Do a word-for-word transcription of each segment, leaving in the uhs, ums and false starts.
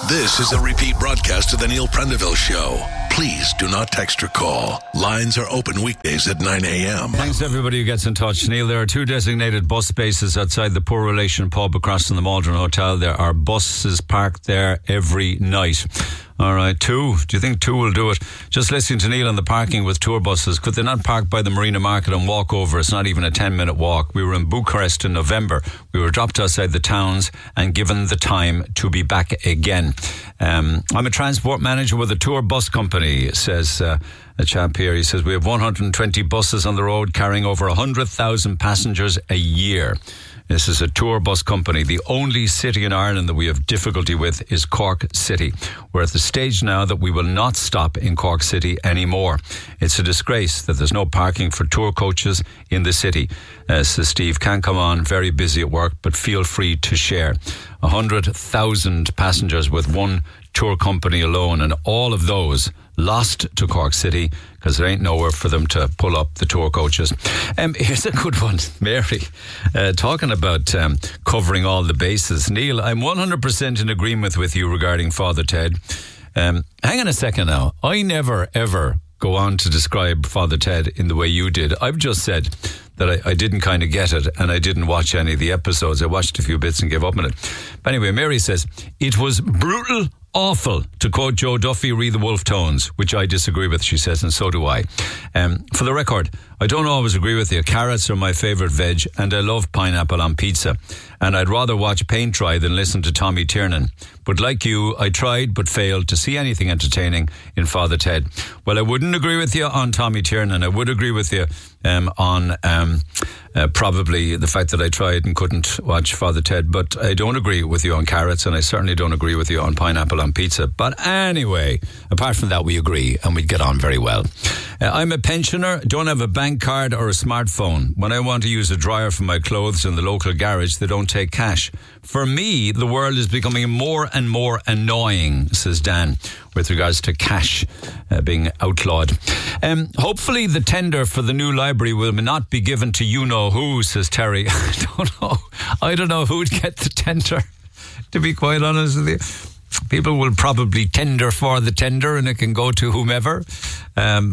This is a repeat broadcast of the Neil Prendeville Show. Please do not text or call. Lines are open weekdays at nine a.m. Thanks to everybody who gets in touch. Neil, there are two designated bus spaces outside the Poor Relation pub across from the Maldron Hotel. There are buses parked there every night. All right, two. Do you think two will do it? Just listening to Neil on the parking with tour buses. Could they not park by the Marina Market and walk over? It's not even a ten-minute walk. We were in Bucharest in November. We were dropped outside the towns and given the time to be back again. Um, I'm a transport manager with a tour bus company, says uh, a chap here. He says, we have one hundred twenty buses on the road carrying over one hundred thousand passengers a year. This is a tour bus company. The only city in Ireland that we have difficulty with is Cork City. We're at the stage now that we will not stop in Cork City anymore. It's a disgrace that there's no parking for tour coaches in the city. Uh, says Steve, can't come on, very busy at work, but feel free to share. one hundred thousand passengers with one tour company alone, and all of those lost to Cork City because there ain't nowhere for them to pull up the tour coaches. Um, here's a good one, Mary, uh, talking about um, covering all the bases. Neil, I'm one hundred percent in agreement with you regarding Father Ted. Um, hang on a second now. I never, ever go on to describe Father Ted in the way you did. I've just said that I, I didn't kind of get it and I didn't watch any of the episodes. I watched a few bits and gave up on it. But anyway, Mary says, it was brutal, awful, to quote Joe Duffy, read the wolf tones, which I disagree with, she says, and so do I. Um, for the record, I don't always agree with you. Carrots are my favourite veg and I love pineapple on pizza. And I'd rather watch paint dry than listen to Tommy Tiernan. But like you, I tried but failed to see anything entertaining in Father Ted. Well, I wouldn't agree with you on Tommy Tiernan. I would agree with you um, on um, uh, probably the fact that I tried and couldn't watch Father Ted. But I don't agree with you on carrots, and I certainly don't agree with you on pineapple on pizza. But anyway, apart from that, we agree and we get on very well. Uh, I'm a pensioner, don't have a bank card or a smartphone. When I want to use a dryer for my clothes in the local garage, they don't take cash. For me, the world is becoming more and more annoying, says Dan, with regards to cash uh, being outlawed. Um, hopefully the tender for the new library will not be given to you-know-who, says Terry. I don't know. I don't know who'd get the tender, to be quite honest with you. People will probably tender for the tender and it can go to whomever. Um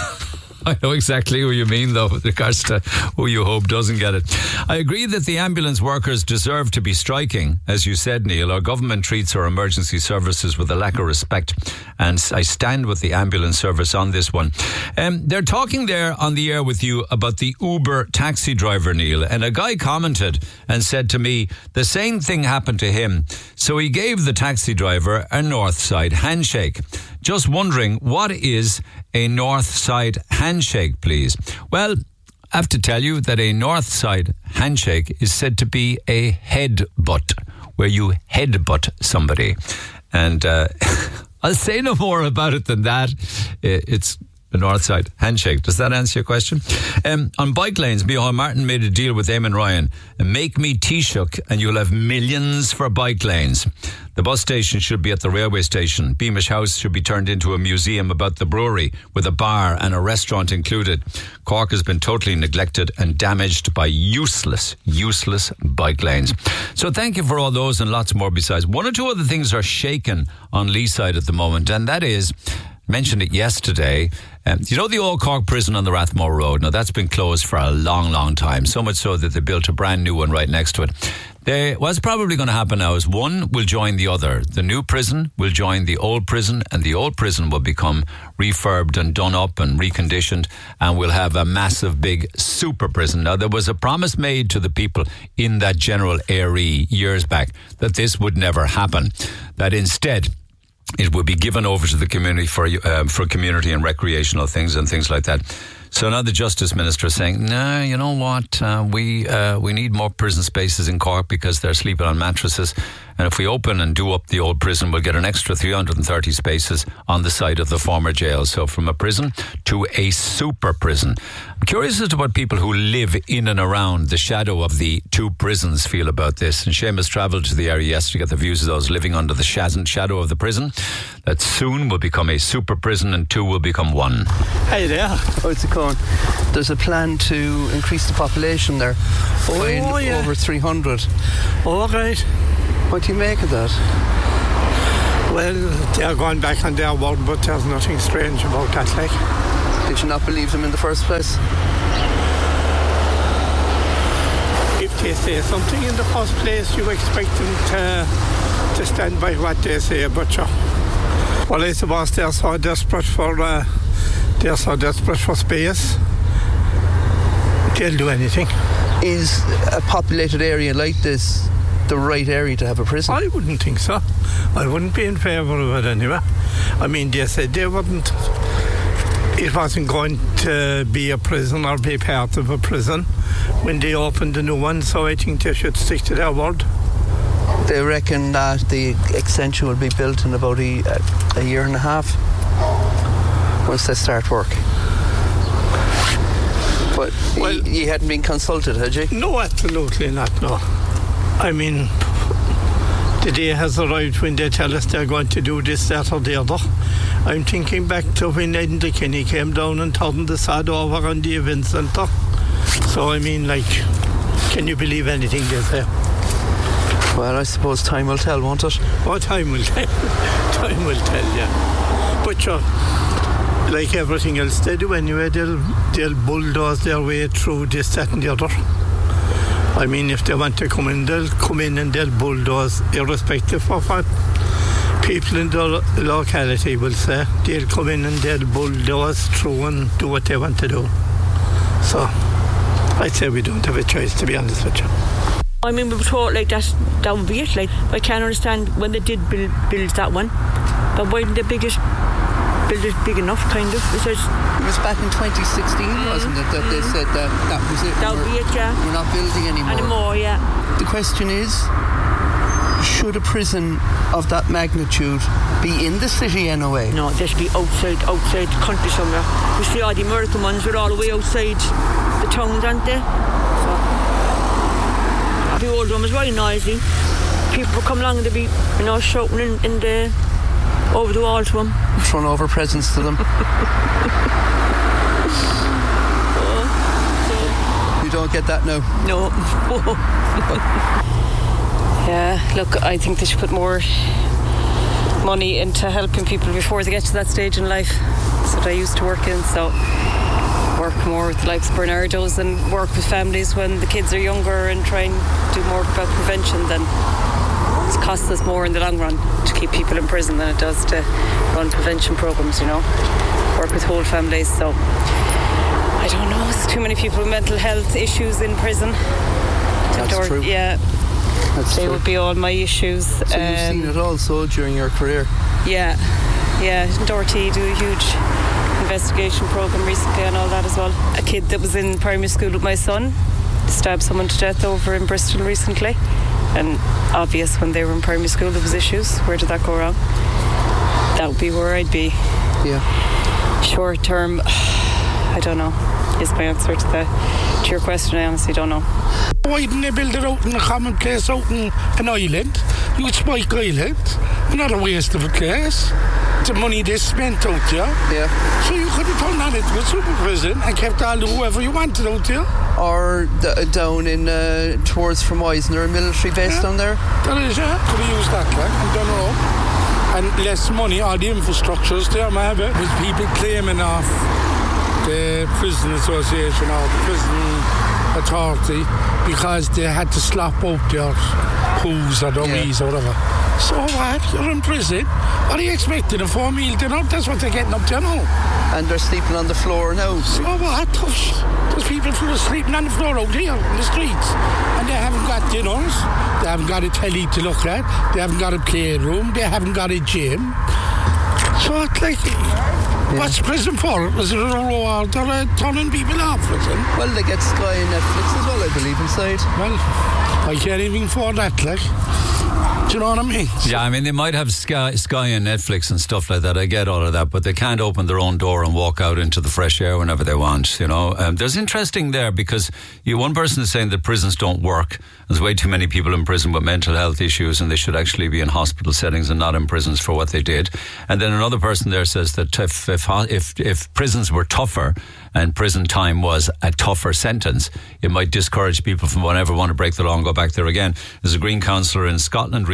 I know exactly who you mean, though, with regards to who you hope doesn't get it. I agree that the ambulance workers deserve to be striking. As you said, Neil, our government treats our emergency services with a lack of respect, and I stand with the ambulance service on this one. Um, they're talking there on the air with you about the Uber taxi driver, Neil, and a guy commented and said to me, the same thing happened to him. So he gave the taxi driver a north side handshake. Just wondering, what is a north side handshake, please? Well, I have to tell you that a north side handshake is said to be a headbutt, where you headbutt somebody. And uh, I'll say no more about it than that. It's a north side handshake. Does that answer your question? Um, on bike lanes, Micheál Martin made a deal with Eamon Ryan. Make me Taoiseach and you'll have millions for bike lanes. The bus station should be at the railway station. Beamish House should be turned into a museum about the brewery with a bar and a restaurant included. Cork has been totally neglected and damaged by useless, useless bike lanes. So thank you for all those and lots more besides. One or two other things are shaken on Leeside at the moment, and that is, mentioned it yesterday, um, you know the old Cork prison on the Rathmore Road? Now that's been closed for a long, long time, so much so that they built a brand new one right next to it. They, what's probably going to happen now is one will join the other. The new prison will join the old prison, and the old prison will become refurbed and done up and reconditioned, and we'll have a massive big super prison. Now there was a promise made to the people in that general area years back that this would never happen, that instead it would be given over to the community for um, for community and recreational things and things like that. So now the Justice Minister is saying, no, nah, you know what, uh, we uh, we need more prison spaces in Cork because they're sleeping on mattresses. And if we open and do up the old prison, we'll get an extra three hundred thirty spaces on the site of the former jail. So from a prison to a super prison. I'm curious as to what people who live in and around the shadow of the two prisons feel about this. And Seamus travelled to the area yesterday to get the views of those living under the shadow of the prison. That soon will become a super prison and two will become one. Hey there. How's it going? There's a plan to increase the population there. Oh, yeah. Over three hundred. Oh, great. What do you make of that? Well, they're going back on their word, but there's nothing strange about that, like. Did you not believe them in the first place? If they say something in the first place, you expect them to, to stand by what they say, but sure. Well, I suppose they're so desperate for, uh, they're so desperate for space, they'll do anything. Is a populated area like this the right area to have a prison? I wouldn't think so. I wouldn't be in favour of it anyway. I mean, they said they wouldn't. It wasn't going to be a prison or be part of a prison when they opened the new one, so I think they should stick to their word. They reckon that the extension will be built in about a, a year and a half once they start work. But well, you, you hadn't been consulted, had you? No, absolutely not, no. I mean, the day has arrived when they tell us they're going to do this, that or the other. I'm thinking back to when Enda Kenny came down and turned the sod over on the event centre. So, I mean, like, can you believe anything they say? Well, I suppose time will tell, won't it? Oh, time will tell. Time will tell, yeah. But sure, like everything else they do anyway, they'll, they'll bulldoze their way through this, that and the other. I mean, if they want to come in, they'll come in and they'll bulldoze, irrespective of what people in the locality will say. They'll come in and they'll bulldoze through and do what they want to do. So, I'd say we don't have a choice, to be honest with you. I mean, we were told like that, that would be it. Like, I can't understand when they did build, build that one, but why didn't they build it, build it big enough, kind of? Because it was back in twenty sixteen, mm, wasn't it, that mm. they said that that was it? That would be it, yeah. We're not building anymore. Anymore, yeah. The question is, should a prison of that magnitude be in the city anyway? No, they should be outside, outside the country somewhere. You see all the American ones are all the way outside the towns, aren't they? So, the old one was very noisy. People would come along and they'd be, you know, shouting in, in the over the wall to them. Thrown over presents to them. oh, so. You don't get that now? No. Yeah, look, I think they should put more money into helping people before they get to that stage in life. That's what I used to work in, so work more with the likes of Bernardo's and work with families when the kids are younger and try and do more about prevention. Then it costs us more in the long run to keep people in prison than it does to run prevention programs, you know, work with whole families. So I don't know, there's too many people with mental health issues in prison. That's or, true. Yeah, That's they true. would be all my issues. So um, you've seen it also during your career? Yeah, yeah. Dorothy do a huge investigation program recently on all that as well. A kid that was in primary school with my son stabbed someone to death over in Bristol recently, and obvious when they were in primary school there was issues. Where did that go wrong? That would be where I'd be. Yeah. Short term, I don't know, is my answer to the to your question. I honestly don't know. Why didn't they build it out in a common place out in an island? You Spike Island. Not a waste of a place. The money they spent out there. Yeah. So you could have turned that into a super prison and kept all the whoever you wanted out there. Or d- down in uh, towards from Eisner, a military base yeah. down there. That is, yeah. Could have used that, like, and done it up. And less money, all the infrastructures there, maybe. With people claiming off the prison association or the prison authority because they had to slap out their poos or their yeah. wees or whatever. So what? You're in prison. What are you expecting? A four meal dinner? That's what they're getting up there now. And they're sleeping on the floor now. So what? There's people who are sleeping on the floor out here in the streets. And they haven't got dinners. They haven't got a telly to look at. They haven't got a playroom. They haven't got a gym. So it's like... Yeah. What's prison for? Is it a reward or a turning people off prison? Well, they get Sky and Netflix as well, I believe, inside. Well, I can't even afford that, like. Do you know what I mean? Yeah, I mean, they might have Sky, Sky and Netflix and stuff like that. I get all of that, but they can't open their own door and walk out into the fresh air whenever they want, you know. Um, there's interesting there because you, one person is saying that prisons don't work. There's way too many people in prison with mental health issues and they should actually be in hospital settings and not in prisons for what they did. And then another person there says that if if if, if prisons were tougher and prison time was a tougher sentence, it might discourage people from whenever want to break the law and go back there again. There's a Green councillor in Scotland recently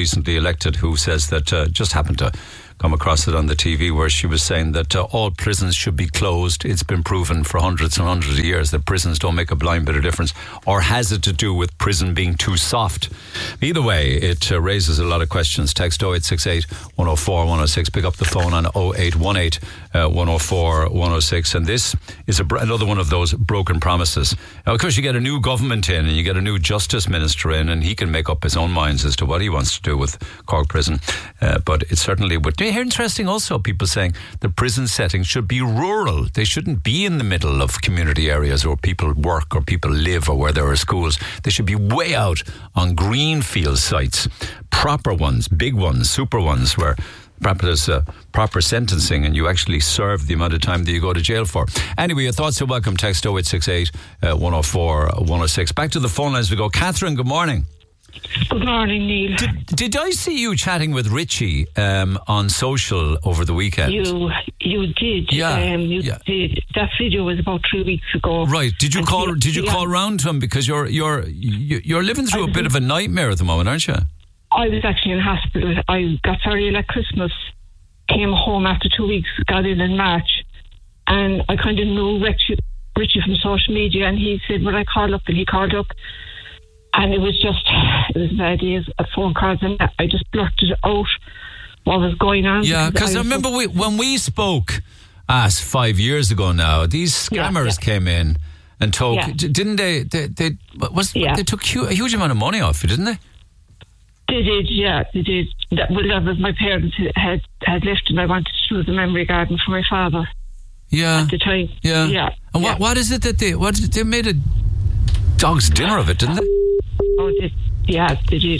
recently elected, who says that, uh, just happened to come across it on the T V, where she was saying that uh, all prisons should be closed. It's been proven for hundreds and hundreds of years that prisons don't make a blind bit of difference. Or has it to do with prison being too soft? Either way, it uh, raises a lot of questions. Text oh eight six eight, one oh four, one oh six. Pick up the phone on oh eight one eight, one oh four, one oh six. And this is a, another one of those broken promises. Now, of course, you get a new government in and you get a new justice minister in, and he can make up his own minds as to what he wants to do with Cork Prison. Uh, but it certainly would. You hear interesting also people saying the prison setting should be rural. They shouldn't be in the middle of community areas where people work or people live or where there are schools. They should be way out on greenfield sites, proper ones, big ones, super ones, where perhaps there's a proper sentencing and you actually serve the amount of time that you go to jail for. Anyway, your thoughts are welcome. Text oh eight six eight, one oh four, one oh six. Back to the phone lines we go. Catherine, good morning. Good morning, Neil. Did, did I see you chatting with Richie um, on social over the weekend? You you did. Yeah, um, you yeah. did. That video was about three weeks ago. Right. Did you and call? he, Did you yeah. call round to him, because you're you're you're living through a bit of a nightmare at the moment, aren't you? I was actually in hospital. I got very ill at Christmas. Came home after two weeks. Got in in March, and I kind of knew Richie, Richie from social media, and he said, "Would I call up?" And he called up. And it was just, it was bad days of phone calls, and I just blurted out what was going on. Yeah, because I, I remember we, when we spoke, ah, five years ago now, these scammers yeah, yeah. came in and took, yeah. didn't they, they, they, was, yeah. they took a huge amount of money off you, didn't they? They did, yeah, they did. That, well, that was my parents had, had left, and I wanted to do the memory garden for my father. Yeah. At the time. Yeah. Yeah. And yeah. what, what is it that they, what, they made a dog's dinner of it, didn't they? Oh, they, yeah, they did.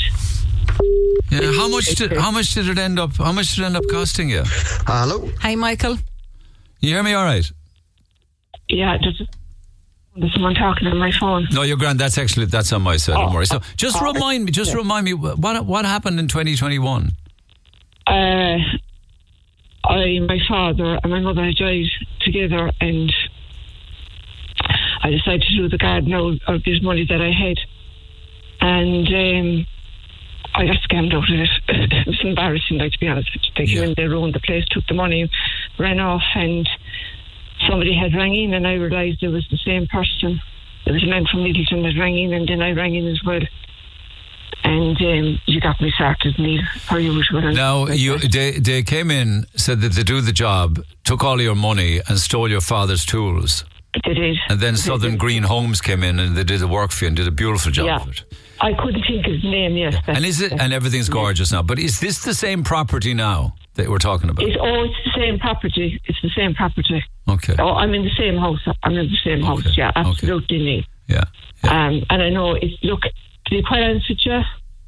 Yeah, how much did how much did it end up? How much did it end up costing you? Hello. Hi, Michael. You hear me all right? Yeah, there's, there's someone talking on my phone. No, you're grand. That's actually that's on my side. Oh, Don't worry. So just oh, remind me. Just yeah. remind me what what happened in twenty twenty-one. Uh, I, my father and my mother had died together, and I decided to do the garden out of this money that I had. And um, I got scammed out of it. It was embarrassing, like, to be honest. They came yeah. in, they ruined the place, took the money, ran off, and somebody had rang in, and I realised it was the same person. It was a man from Middleton that rang in, and then I rang in as well. And um, you got me started, Neil, per usual. Now, you, they, they came in, said that they do the job, took all your money and stole your father's tools. They did. And then they Southern did. Green Homes came in and they did the work for you and did a beautiful job yeah. of it. I couldn't think his name, yes. Yeah. And is it? And everything's gorgeous yeah. now. But is this the same property now that we're talking about? It's, oh, it's the same property. It's the same property. Okay. Oh, I'm in the same house. I'm in the same okay. house, yeah, absolutely. Okay. Yeah. yeah. Um, and I know, it's, look, to be quite honest with you,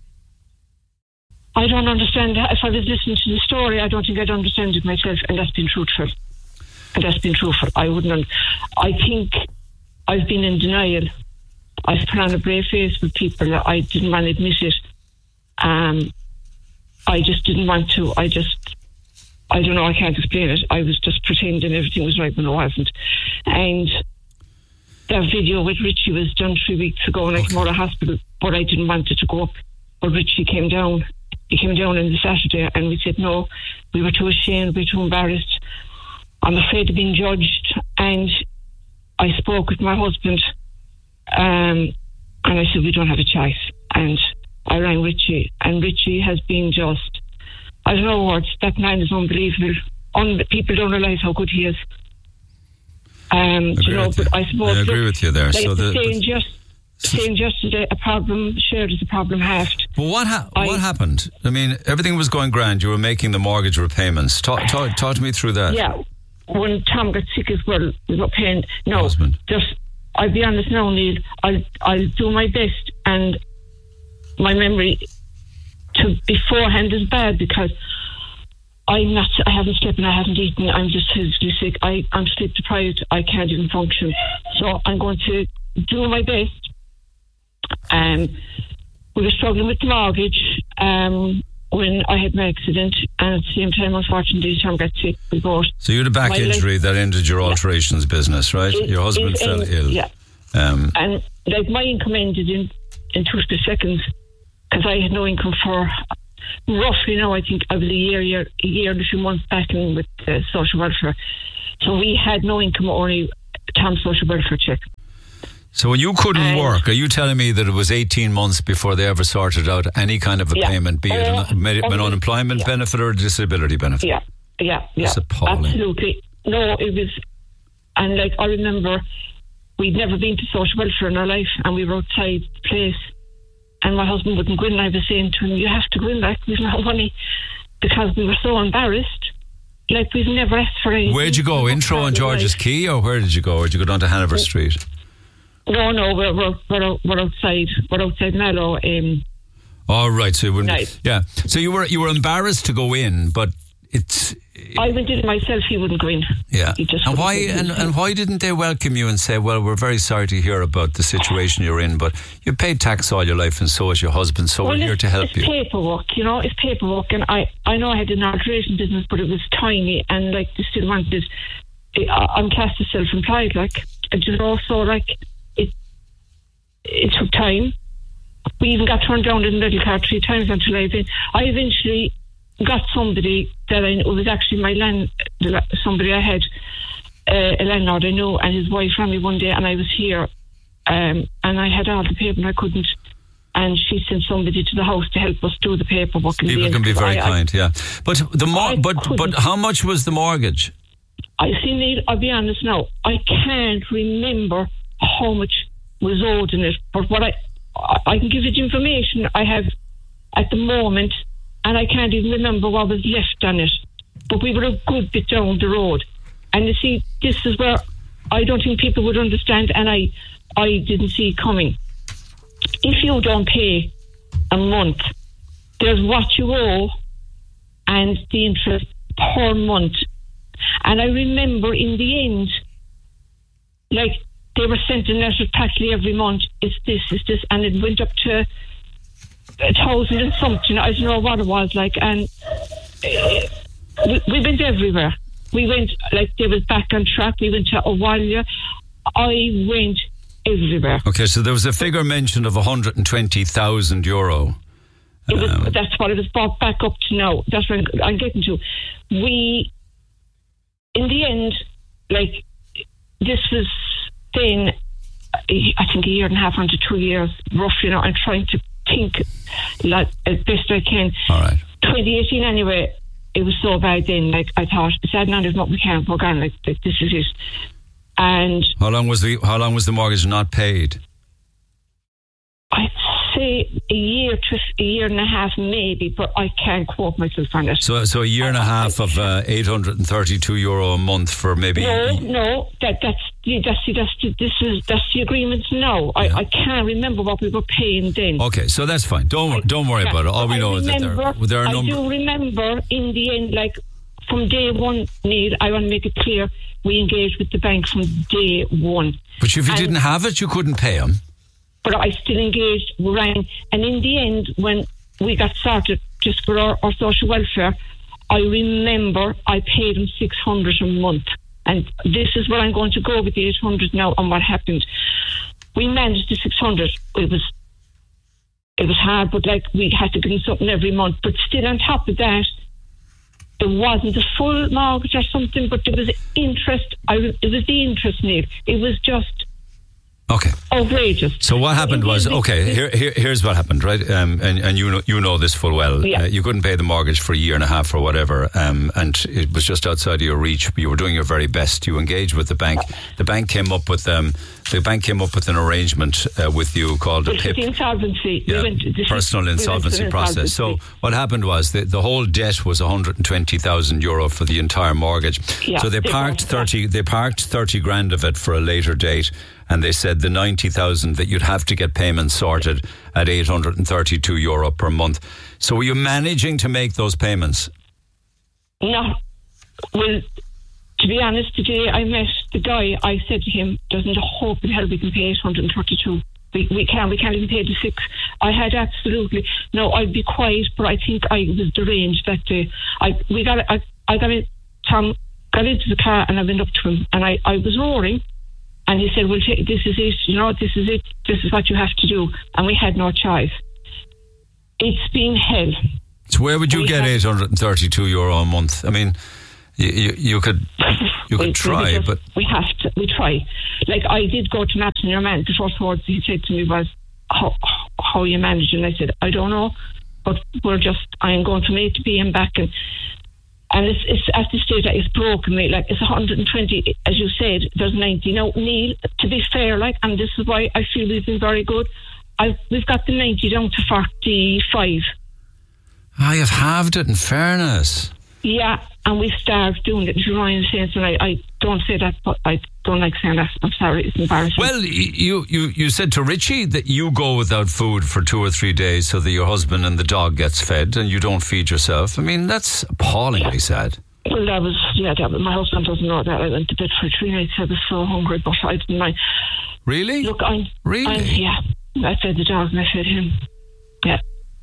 I don't understand. If I was listening to the story, I don't think I'd understand it myself, and that's been truthful. And that's been truthful. I wouldn't. I think I've been in denial. I've put on a brave face with people that I didn't want to admit it. Um, I just didn't want to. I just, I don't know, I can't explain it. I was just pretending everything was right when it wasn't. And that video with Richie was done three weeks ago, and I came out of hospital, but I didn't want it to go up. But Richie came down. He came down on the Saturday, and we said, no, we were too ashamed, we were too embarrassed. I'm afraid of being judged. And I spoke with my husband, um, and I said, we don't have a choice. And I rang Richie, and Richie has been just, I don't know words, that man is unbelievable. Un- people don't realise how good he is. Um, you know, but I suppose, I agree look, with you there. Like so the, saying just, saying just today, a problem shared is a problem halved. But what ha- I, what happened? I mean, everything was going grand. You were making the mortgage repayments. Talk, talk, talk to me through that. Yeah. When Tom got sick as well, we got paying. No, Husband. just, I'll be honest now, Neil, I'll, I'll do my best, and my memory to beforehand is bad because I'm not, I haven't slept and I haven't eaten, I'm just physically sick, I, I'm sleep deprived, I can't even function. So I'm going to do my best. Um, we were struggling with the mortgage um, when I had my accident, and at the same time, unfortunately, Tom got sick. We both. So you had a back my injury leg, that ended your alterations yeah. business, right? It, your husband it, fell it, ill. Yeah. Um, and like my income ended in, in two seconds because I had no income for roughly now, I think I was a year, year, a year and a few months back in with uh, social welfare. So we had no income, only Tom's social welfare check. So when you couldn't and work, are you telling me that it was eighteen months before they ever sorted out any kind of a yeah. payment, be it uh, an, an unemployment yeah. benefit or a disability benefit? Yeah, yeah, yeah. That's appalling. Absolutely. No, it was, and like I remember, we'd never been to social welfare in our life, and we were outside the place, and my husband wouldn't go in, and I was saying to him, you have to go in, like, we've no money, because we were so embarrassed. Like, we've never asked for anything. Where'd you go? Intro on George's Quay, or where did you go? Or did you go down to Hanover Street? No, no, we're we're we're, we're outside. We're outside Mallow. Um, oh, right. So you wouldn't. Nice. Yeah. So you were you were embarrassed to go in, but it's. I went in myself. He wouldn't go in. Yeah. He just and why and, and why didn't they welcome you and say, well, we're very sorry to hear about the situation you're in, but you paid tax all your life, and so has your husband, so well, we're here to help it's you. It's paperwork, you know. It's paperwork, and I I know I had an alteration business, but it was tiny, and like they still wanted. I'm classed as self-employed, like, and you know, so like. It took time. We even got turned down in the little car three times until I, I eventually got somebody that I knew, it was actually my land, somebody I had, uh, a landlord I knew, and his wife rang me one day, and I was here, um, and I had all the paper, and I couldn't, and she sent somebody to the house to help us do the paperwork. People can be very I, kind, I, yeah. But the mor- but but how much was the mortgage? I see, Neil, I'll be honest now, I can't remember how much was owed in it, but what I I can give you the information I have at the moment, and I can't even remember what was left on it, but we were a good bit down the road, and you see, this is where I don't think people would understand, and I I didn't see it coming. If you don't pay a month, there's what you owe and the interest per month, and I remember in the end, like, they were sent a letter practically every month. It's this, it's this, and it went up to a thousand and something. I don't know what it was like, and uh, we, we went everywhere. We went, like, they was back on track. We went to Owalia. I went everywhere. Okay, so there was a figure mentioned of one hundred twenty thousand euro. It was, um, that's what it was brought back up to now. That's what I'm, I'm getting to. We, in the end, like, this was. Then I think a year and a half onto two years, roughly. You know, I'm trying to think like as best I can. All right. twenty eighteen, anyway. It was so bad then. Like, I thought, sad now, there's not we can't work on. Like, like this is it. And how long was the how long was the mortgage not paid? I'd say a year to a year and a half, maybe, but I can't quote myself on it. So, so a year and a half of uh, eight hundred and thirty-two euro a month for maybe. No, no, that that's that's that's this is that's the agreement now. I, Yeah. I can't remember what we were paying then. Okay, so that's fine. Don't I, don't worry yeah, about it. All we know I is that remember, there, there are a number. I do remember in the end, like from day one, Neil. I want to make it clear, we engaged with the bank from day one. But if you and, didn't have it, you couldn't pay them. But I still engaged, rang, and in the end, when we got started just for our, our social welfare, I remember I paid them six hundred a month, and this is where I'm going to go with the eight hundred now. And what happened? We managed the six hundred. It was it was hard, but like we had to give them something every month. But still, on top of that, there wasn't a full mortgage or something, but there was interest. I it was the interest, Neil. It was just. Okay. Outrageous. So what happened was, okay, here, here, here's what happened, right? Um, and and you know, you know this full well. Yeah. Uh, you couldn't pay the mortgage for a year and a half or whatever, um, and it was just outside of your reach. You were doing your very best. You engaged with the bank. The bank came up with um, the bank came up with an arrangement uh, with you called a This P I P. is the insolvency. Yeah, we went, this personal is, insolvency we process. So insolvency. what happened was the, the whole debt was one hundred twenty thousand euro for the entire mortgage. Yeah, so they they parked were, thirty. yeah. They parked thirty grand of it for a later date, and they said the ninety thousand that you'd have to get payments sorted at eight hundred and thirty-two euro per month. So were you managing to make those payments? No. Well, to be honest, today I met the guy. I said to him, "Doesn't the hope in hell we can pay eight hundred and thirty-two? We we can. We can't even pay the six." I had absolutely no. I'd be quiet, but I think I was deranged that day. I we got I I got it. Tom got into the car and I went up to him and I I was roaring. And he said, well, take, this is it, you know, this is it, this is what you have to do. And we had no choice. It's been hell. So where would you we get have, eight hundred thirty-two euro a month? I mean, you you, you could you could we, try, we just, but we have to. We try. Like I did go to Maps and Your Man. The first words he said to me was, "How how you manage?" And I said, "I don't know, but we're just. I am going from A to B and back, and and it's it's at this stage it's broken me. Like it's one hundred twenty, as you said. There's ninety now. Neil, to be fair, like, and this is why I feel we've been very good. I we've got the ninety down to forty-five. Ah, you've halved it. In fairness. Yeah, and we started doing it. If you're Ryan saying, and I, I don't say that, but I don't like saying that. I'm sorry, it's embarrassing. Well, you, you, you said to Richie that you go without food for two or three days so that your husband and the dog gets fed and you don't feed yourself. I mean, that's appallingly yeah. sad. Well, that was, yeah, that was, my husband doesn't know that. I went to bed for three nights. I was so hungry, but I didn't mind. Really? Look, I'm... Really? I'm, yeah. I fed the dog and I fed him. Yeah.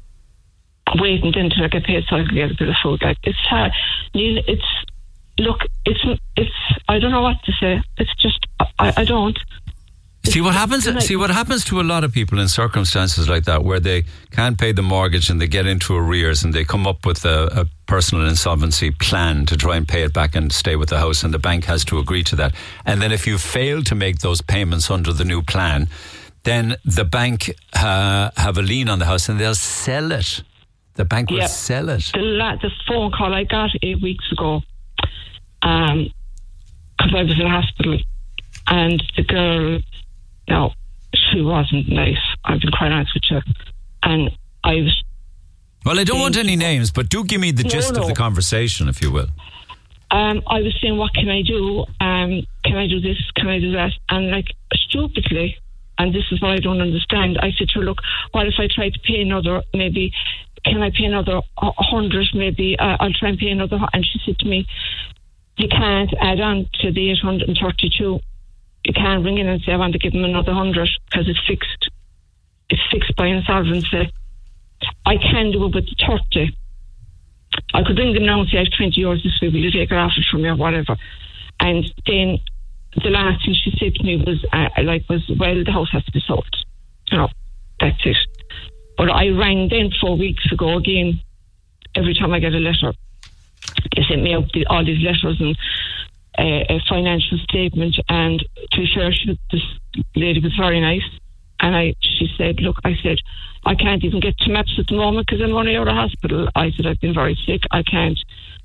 Waiting until I get paid so I can get a bit of food. Like, it's hard. Neil, it's, look, it's, it's, I don't know what to say. It's just, I, I don't. See what happens. Like, see what happens to a lot of people in circumstances like that, where they can't pay the mortgage and they get into arrears and they come up with a, a personal insolvency plan to try and pay it back and stay with the house, and the bank has to agree to that. And then if you fail to make those payments under the new plan, then the bank uh, have a lien on the house and they'll sell it. The bank will yeah, sell it. The, la- the phone call I got eight weeks ago, um, because I was in hospital, and the girl, no, she wasn't nice. I've been quite honest with you, and I was. Well, I don't want any names, but do give me the no, gist no. of the conversation, if you will. Um, I was saying, what can I do? Um, can I do this? Can I do that? And like stupidly, and this is what I don't understand. I said to her, look, what if I try to pay another, maybe, can I pay another hundred, maybe, uh, I'll try and pay another, and she said to me, you can't add on to the eight hundred thirty-two. You can't ring in and say, I want to give them another hundred, because it's fixed. It's fixed by insolvency. I can do it with the thirty. I could ring them now and say, I have twenty euros this week, will you take it off it from me or whatever? And then the last thing she said to me was, uh, like, was, well, the house has to be sold. You know, that's it. But I rang then four weeks ago again. Every time I get a letter, they sent me out the, all these letters and uh, a financial statement. And to be fair, she, this lady was very nice. And I, she said, look, I said, I can't even get to Maps at the moment because I'm only out of hospital. I said, I've been very sick. I can't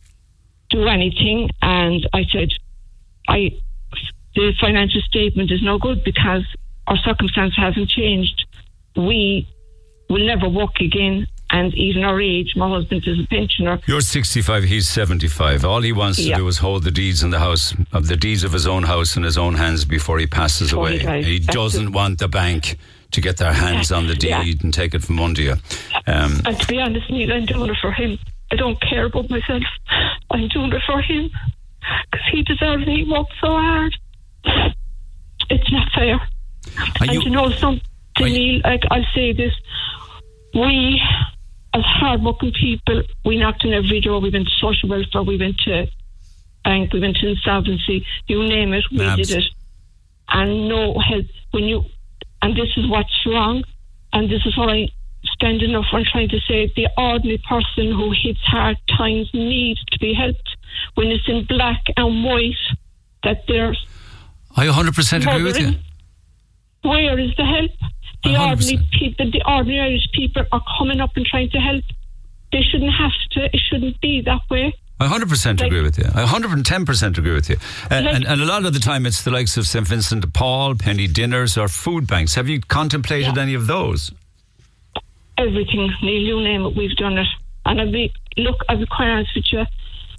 do anything. And I said, I, the financial statement is no good because our circumstance hasn't changed. We will never work again, and even our age, my husband is a pensioner. You're sixty-five, he's seventy-five. All he wants yeah. to do is hold the deeds in the house, of the deeds of his own house in his own hands before he passes before away. He, and he doesn't it. want the bank to get their hands yeah. on the deed yeah. and take it from under you. Um, and to be honest, Neil, I'm doing it for him. I don't care about myself. I'm doing it for him because he deserves it. He worked so hard. It's not fair. Are and you, you know something, Neil, like I'll say this. We, as hard-working people, we knocked on every door. We went to social welfare, we went to bank, we went to insolvency, you name it, we Nabs. did it. And no help. When you, and this is what's wrong, and this is what I standing up and trying to say, the ordinary person who hits hard times needs to be helped. When it's in black and white, that there's... I one hundred percent agree with you. Where is the help? The ordinary people, the ordinary Irish people are coming up and trying to help. They shouldn't have to. It shouldn't be that way. I one hundred percent like, agree with you. I one hundred ten percent agree with you. Uh, like, and, and a lot of the time it's the likes of Saint Vincent de Paul, penny dinners or food banks. Have you contemplated yeah. any of those? Everything, Neil, you name it, we've done it. And I'll be, look, I'll be quite honest with you.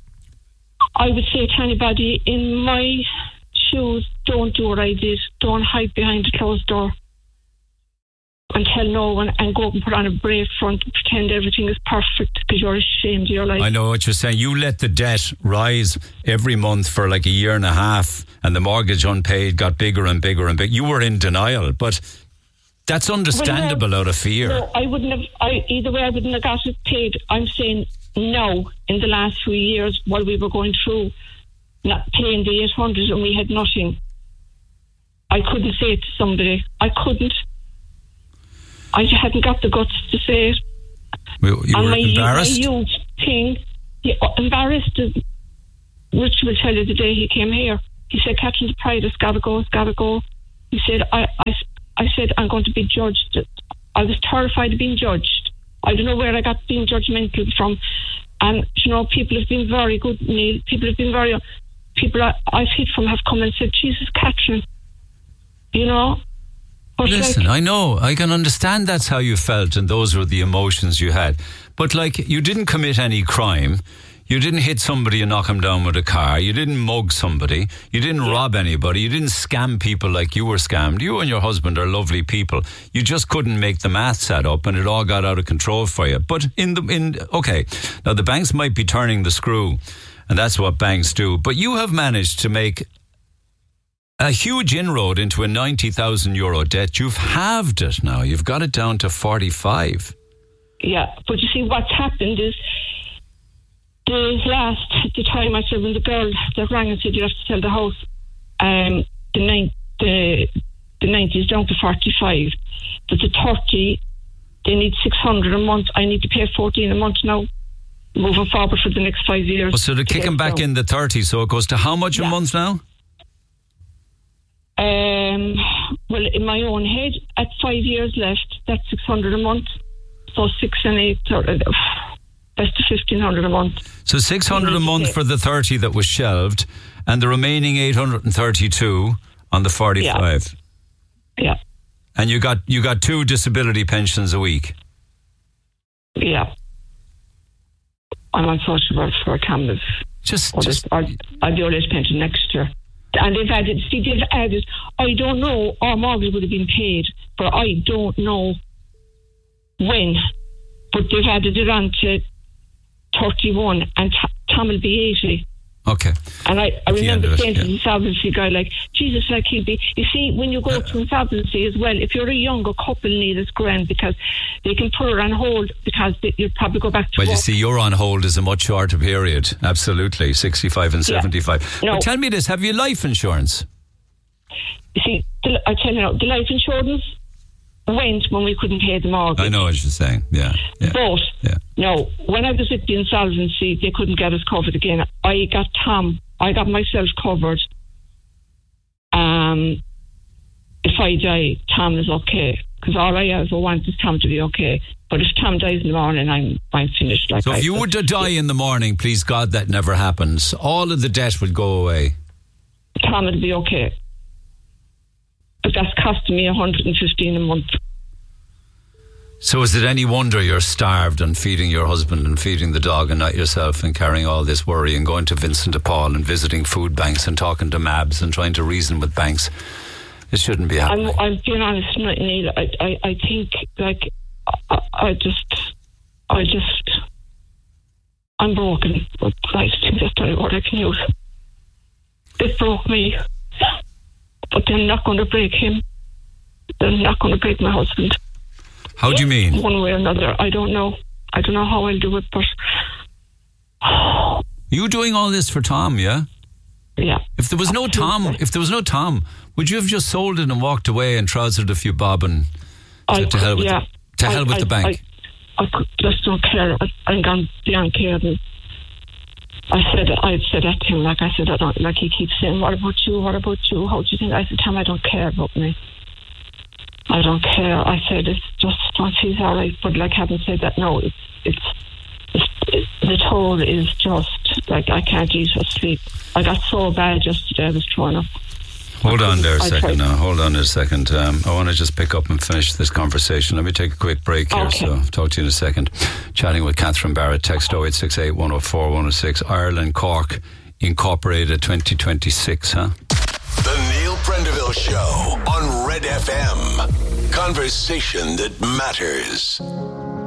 I would say to anybody in my shoes, don't do what I did. Don't hide behind a closed door and tell no one and go up and put on a brave front and pretend everything is perfect because you're ashamed of your life. I know what you're saying. You let the debt rise every month for like a year and a half and the mortgage unpaid got bigger and bigger and bigger. You were in denial, but that's understandable well, no, out of fear. No, I wouldn't have, I, either way I wouldn't have got it paid. I'm saying no, in the last few years while we were going through not paying the eight hundred and we had nothing, I couldn't say it to somebody. I couldn't. I hadn't got the guts to say it. You, you and were my, embarrassed? my youth thing, he, uh, embarrassed. Rich will tell you the day he came here. He said, Catherine, the pride has got to go, it's got to go. He said, I, I, I said, I'm going to be judged. I was terrified of being judged. I don't know where I got being judgmental from. And, you know, people have been very good, Neil. People have been very... People I, I've hit from have come and said, Jesus, Catherine, you know... But Listen, like, I know, I can understand that's how you felt and those were the emotions you had. But, like, you didn't commit any crime. You didn't hit somebody and knock them down with a car. You didn't mug somebody. You didn't yeah. rob anybody. You didn't scam people like you were scammed. You and your husband are lovely people. You just couldn't make the maths add up and it all got out of control for you. But in the, in, okay, now the banks might be turning the screw and that's what banks do. But you have managed to make a huge inroad into a ninety thousand euro debt. You've halved it now. You've got it down to forty-five. Yeah, but you see what's happened is the last, the time I said when the girl that rang and said you have to sell the house, um, the nine, the the ninety is down to forty-five, but the thirty, they need six hundred a month. I need to pay fourteen a month now, moving forward for the next five years. Oh, so they're kicking back down. in the thirty, so it goes to how much yeah. a month now? Um, well, in my own head, at five years left, that's six hundred a month. So six and eight, or, uh, that's to fifteen hundred a month. So six hundred a month for the thirty that was shelved, and the remaining eight hundred and thirty-two on the forty-five. Yeah. yeah. And you got you got two disability pensions a week. Yeah. I'm on social welfare, Campbell's. Just, or just. I'll, I'll be old pension next year. And they've added, see, they've added, I don't know, our mortgage would have been paid, but I don't know when. But they've added it on to thirty-one, and t- Tom will be eighty. Okay. And I, I remember saying it, to yeah. the insolvency guy, like, Jesus, like he'll be... You see, when you go uh, to insolvency as well, if you're a younger couple, need it's grand because they can put it on hold because they, you'll probably go back to Well, work. you see, you're on hold is a much shorter period. Absolutely. sixty-five and seventy-five. Yeah. No. But tell me this, have you life insurance? You see, the, I tell you now, the life insurance went when we couldn't pay the mortgage. I know what you're saying, yeah. yeah. But, yeah. no, when I was at the insolvency, they couldn't get us covered again. I got Tom, I got myself covered. Um, if I die, Tom is okay. Because all I ever want is Tom to be okay. But if Tom dies in the morning, I'm I'm finished. Like so if I you said. were to die in the morning, please God, that never happens, all of the debt would go away. Tom would be okay. But that's costing me one hundred fifteen a month. So is it any wonder you're starved and feeding your husband and feeding the dog and not yourself and carrying all this worry and going to Vincent de Paul and visiting food banks and talking to M A Bs and trying to reason with banks? It shouldn't be happening. I'm, I'm being honest, Neil. I, I, I think, like, I, I just, I just, I'm broken. But I think that's the only word I can use. It broke me. But they're not going to break him. They're not going to break my husband. How do you mean? One way or another. I don't know. I don't know how I'll do it, but... You doing all this for Tom, yeah? Yeah. If there was no Tom, if there was no Tom, would you have just sold it and walked away and trousered a few bob and I, to, to hell with, yeah. the, to hell I, with I, the bank? I, I could, just don't care. I, I'm gone beyond caring. I said, I said that to him, like I said, I don't, like he keeps saying, what about you, what about you, how do you think? I said, Tom, I don't care about me. I don't care. I said, it's just, once he's all right, but like having said that, no, it's, it's, it's it, the toll is just, like, I can't eat or sleep. I got so bad yesterday, I was thrown up. Hold on there a I second tried. now. Hold on a second. Um, I want to just pick up and finish this conversation. Let me take a quick break here, okay. so I'll talk to you in a second. Chatting with Catherine Barrett, text oh eight six eight, one oh four, one oh six. Ireland, Cork, Incorporated twenty twenty-six, huh? The Neil Prendeville Show on Red F M. Conversation that matters.